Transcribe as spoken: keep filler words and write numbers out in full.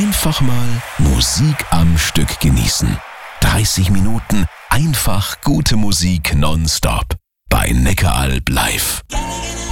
Einfach mal Musik am Stück genießen. dreißig Minuten einfach gute Musik nonstop bei Neckaralb live.